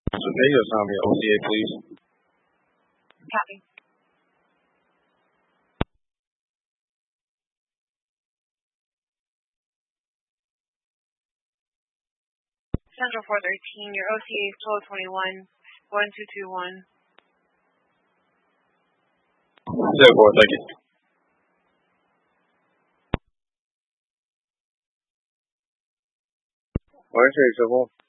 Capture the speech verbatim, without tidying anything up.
Today assign me O C A, please. Copy. Central four thirteen, your O C A is twelve twenty-one, one two two one. zero four, thank you. Ouais, c'est bon.